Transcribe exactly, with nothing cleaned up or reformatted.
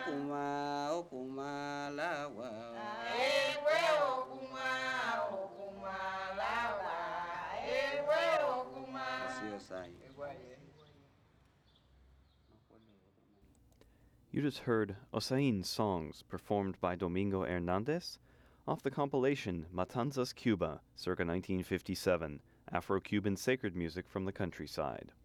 okuma okuma lawa. Ewe okuma, okuma lawa. Ewe okuma. Sio sai. You just heard Osain's songs performed by Domingo Hernandez off the compilation Matanzas Cuba, circa nineteen fifty-seven, Afro-Cuban sacred music from the countryside.